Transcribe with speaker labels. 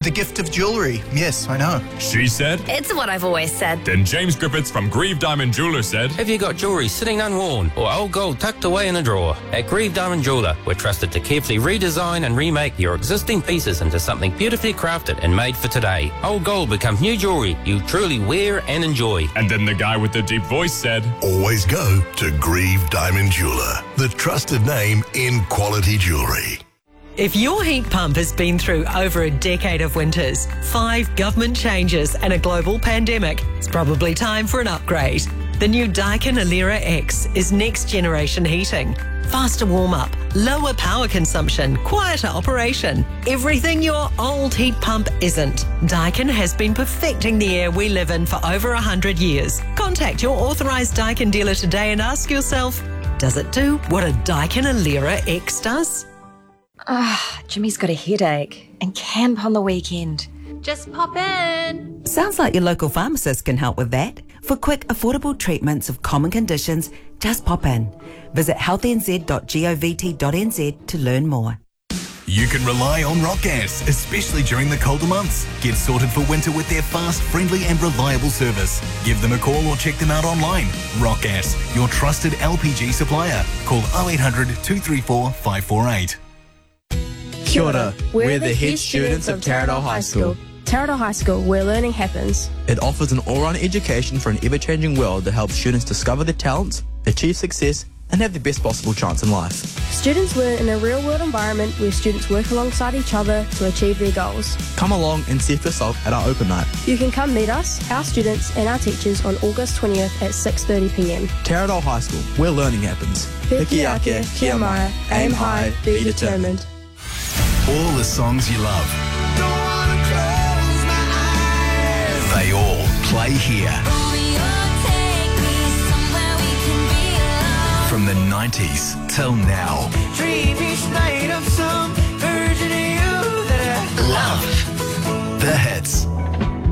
Speaker 1: the gift of jewellery. Yes, I know.
Speaker 2: She said.
Speaker 3: It's what I've always said.
Speaker 2: Then James Griffiths from Grieve Diamond Jeweller said.
Speaker 4: Have you got jewellery sitting unworn or old gold tucked away in a drawer? At Grieve Diamond Jeweller, we're trusted to carefully redesign and remake your existing pieces into something beautifully crafted and made for today. Old gold becomes new jewellery you truly wear and enjoy.
Speaker 2: And then the guy with the deep voice said.
Speaker 5: Always go to Grieve Diamond Jeweller, the trusted name in quality jewellery.
Speaker 6: If your heat pump has been through over a decade of winters, 5 government changes and a global pandemic, it's probably time for an upgrade. The new Daikin Alera X is next generation heating. Faster warm-up, lower power consumption, quieter operation. Everything your old heat pump isn't. Daikin has been perfecting the air we live in for over 100 years. Contact your authorised Daikin dealer today and ask yourself, does it do what a Daikin Alera X does?
Speaker 7: Jimmy's got a headache and camp on the weekend.
Speaker 8: Just pop in.
Speaker 9: Sounds like your local pharmacist can help with that. For quick, affordable treatments of common conditions, just pop in. Visit healthnz.govt.nz to learn more.
Speaker 10: You can rely on Rock Gas, especially during the colder months. Get sorted for winter with their fast, friendly and reliable service. Give them a call or check them out online. Rock Gas, your trusted LPG supplier. Call 0800 234 548.
Speaker 11: Kia ora. We're the head students of Taradale High School.
Speaker 12: Taradale High School, where learning happens.
Speaker 11: It offers an all-round education for an ever-changing world that helps students discover their talents, achieve success, and have the best possible chance in life.
Speaker 12: Students learn in a real-world environment where students work alongside each other to achieve their goals.
Speaker 11: Come along and see for yourself at our open night.
Speaker 12: You can come meet us, our students and our teachers on August 20th at 6:30 p.m.
Speaker 11: Taradale High School, where learning happens.
Speaker 12: Piki ake, kia mai, aim high, be determined.
Speaker 10: All the songs you love. Don't wanna close my eyes. They all play here. From the 90s till now.
Speaker 13: Dream each night of some